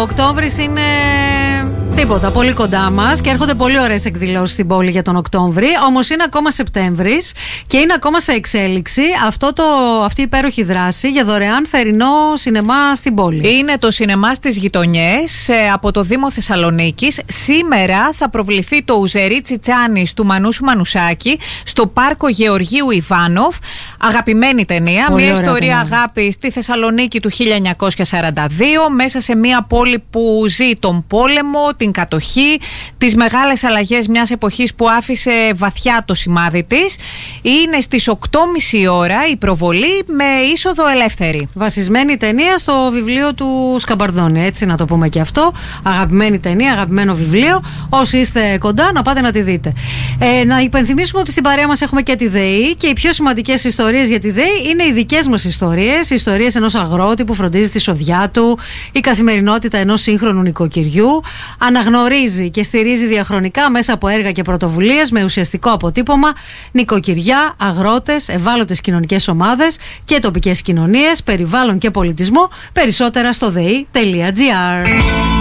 Οκτώβρης είναι τίποτα, πολύ κοντά μας και έρχονται πολύ ωραίες εκδηλώσεις στην πόλη για τον Οκτώβρη. Όμως είναι ακόμα Σεπτέμβρης και είναι ακόμα σε εξέλιξη αυτή η υπέροχη δράση για δωρεάν θερινό σινεμά στην πόλη. Είναι το σινεμά στις γειτονιές από το Δήμο Θεσσαλονίκης. Σήμερα θα προβληθεί το Ουζερί Τσιτσάνης του Μανούσου Μανουσάκη στο Πάρκο Γεωργίου Ιβάνοφ. Αγαπημένη ταινία, πολύ μια ιστορία ταινία. Αγάπης στη Θεσσαλονίκη του 1942, μέσα σε μια πόλη που ζει τον πόλεμο, την κατοχή, τις μεγάλες αλλαγές μιας εποχής που άφησε βαθιά το σημάδι της. Είναι στις 8.30 ώρα η προβολή με είσοδο ελεύθερη. Βασισμένη ταινία στο βιβλίο του Σκαμπαρδόνη, έτσι να το πούμε και αυτό. Αγαπημένη ταινία, αγαπημένο βιβλίο. Όσοι είστε κοντά, να πάτε να τη δείτε. Να υπενθυμίσουμε ότι στην παρέα μας έχουμε και τη ΔΕΗ και οι πιο σημαντικές ιστορίες για τη ΔΕΗ είναι οι δικές μας ιστορίες. Οι ιστορίες ενός αγρότη που φροντίζει τη σοδιά του, η καθημερινότητα ενός σύγχρονου νοικοκυριού. Αναγνωρίζει και στηρίζει διαχρονικά μέσα από έργα και πρωτοβουλίες με ουσιαστικό αποτύπωμα νοικοκυριά, αγρότες, ευάλωτες κοινωνικές ομάδες και τοπικές κοινωνίες, περιβάλλον και πολιτισμό. Περισσότερα στο dei.gr.